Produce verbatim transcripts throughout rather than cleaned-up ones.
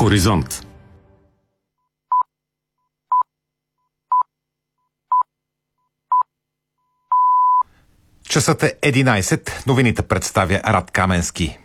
Хоризонт. Часът е единайсет. Новините представя Рад Каменски.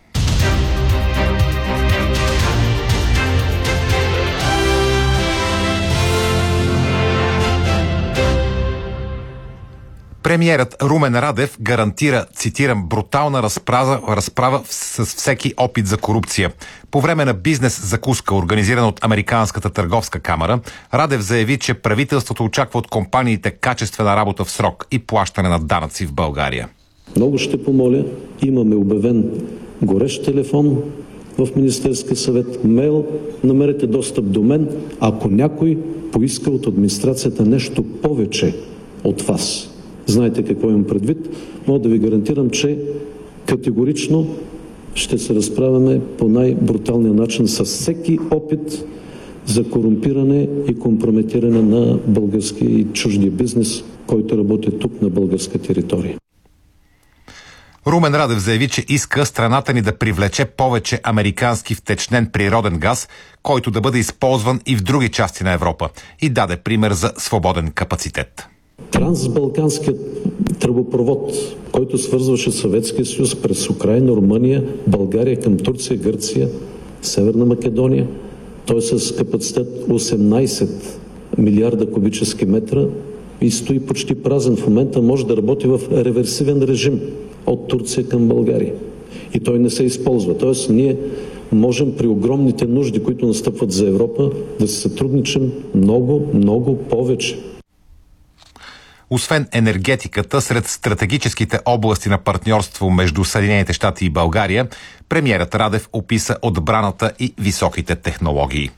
Премиерът Румен Радев гарантира, цитирам, брутална разправа, разправа с всеки опит за корупция. По време на бизнес закуска, организирана от Американската търговска камара, Радев заяви, че правителството очаква от компаниите качествена работа в срок и плащане на данъци в България. Много ще помоля, имаме обявен горещ телефон в Министерския съвет, мейл, намерете достъп до мен, ако някой поиска от администрацията нещо повече от вас. Знаете какво имам предвид. Мога да ви гарантирам, че категорично ще се разправяме по най-бруталния начин с всеки опит за корумпиране и компрометиране на българския и чуждия бизнес, който работи тук на българска територия. Румен Радев заяви, че иска страната ни да привлече повече американски втечнен природен газ, който да бъде използван и в други части на Европа, и даде пример за свободен капацитет. Трансбалканският тръбопровод, който свързваше Съветския съюз през Украйна, Румъния, България към Турция, Гърция, Северна Македония, той е с капацитет осемнайсет милиарда кубически метра и стои почти празен. В момента може да работи в реверсивен режим от Турция към България. И той не се използва. Тоест ние можем при огромните нужди, които настъпват за Европа, да се сътрудничим много, много повече. Освен енергетиката, сред стратегическите области на партньорство между Съединените щати и България, премиерът Радев описа отбраната и високите технологии.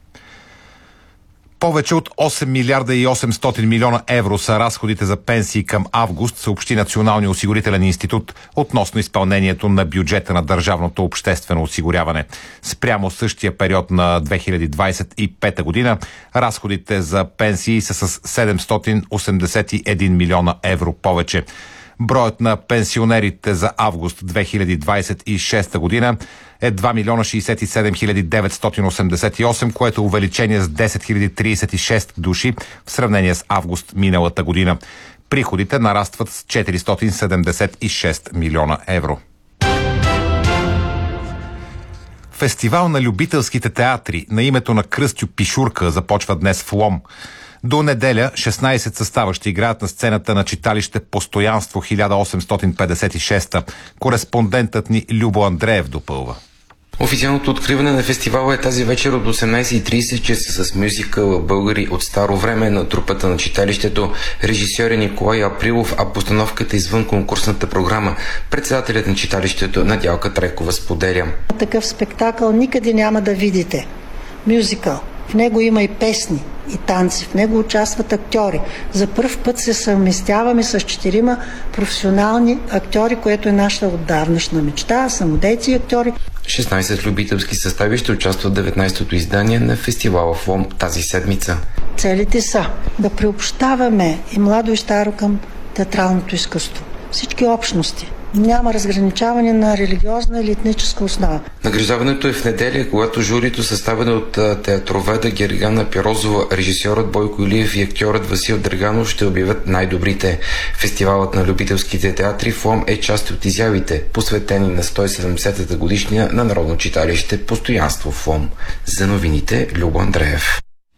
Повече от осем милиарда и осемстотин милиона евро са разходите за пенсии към август, съобщи Националния осигурителен институт относно изпълнението на бюджета на държавното обществено осигуряване. Спрямо същия период на две хиляди двадесет и пета година, разходите за пенсии са с седемстотин осемдесет и един милиона евро повече. Броят на пенсионерите за август две хиляди двадесет и шеста година е два милиона шейсет и седем хиляди деветстотин осемдесет и осем, което е увеличение с десет хиляди тридесет и шест души в сравнение с август миналата година. Приходите нарастват с четиристотин седемдесет и шест милиона евро. Фестивал на любителските театри на името на Кръстю Пишурка започва днес в Лом. До неделя шестнайсет състава ще играят на сцената на читалище Постоянство хиляда осемстотин петдесет и шеста. Кореспондентът ни Любо Андреев допълва. Официалното откриване на фестивала е тази вечер от осемнайсет и трийсет часа с мюзикъл "Българи от старо време" на трупата на читалището. Режисьор е Николай Априлов, а постановката извън конкурсната програма. Председателят на читалището Надялка Трайкова споделя: такъв спектакъл никъде няма да видите. Мюзикъл. В него има и песни, и танци. В него участват актьори. За пръв път се съвместяваме с четирима професионални актьори, което е нашата отдавнашна мечта. Самодейци и актьори. шестнайсет любителски състави ще участват в деветнайсетото издание на фестивала в Лом тази седмица. Целите са да приобщаваме и младо и старо към театралното изкуство. Всички общности. Няма разграничаване на религиозна или етническа основа. Награждаването е в неделя, когато журито, съставено от театроведа Гергана Пирозова, режисьорът Бойко Илиев и актьорът Васил Драганов ще обявят най-добрите. Фестивалът на любителските театри в Лом е част от изявите, посветени на сто и седемдесетата годишнина на Народно читалище Постоянство в Лом. За новините Любо Андреев.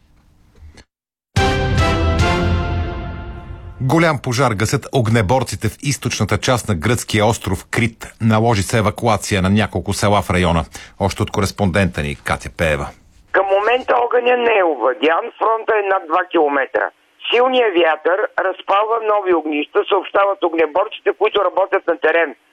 Голям пожар гасят огнеборците в източната част на гръцкия остров Крит. Наложи се евакуация на няколко села в района. Още от кореспондента ни Катя Пеева. Към момента огъня не е овладян, фронта е над два километра. Силният вятър разпалва нови огнища, съобщават огнеборците, които работят на терен.